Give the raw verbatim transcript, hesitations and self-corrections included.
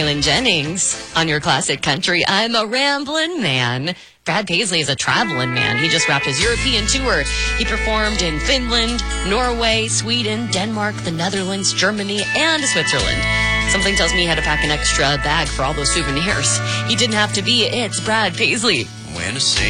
Waylon Jennings on your classic country. I'm a rambling man. Brad Paisley is a traveling man. He just wrapped his European tour. He performed in Finland, Norway, Sweden, Denmark, the Netherlands, Germany, and Switzerland. Something tells me he had to pack an extra bag for all those souvenirs. He didn't have to be. It's Brad Paisley. When a saint